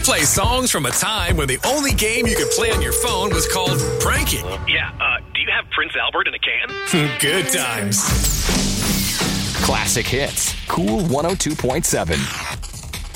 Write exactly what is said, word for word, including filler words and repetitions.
play songs from a time when the only game you could play on your phone was called pranking. Yeah, uh, do you have Prince Albert in a can? Good times. Classic hits. Cool one oh two point seven.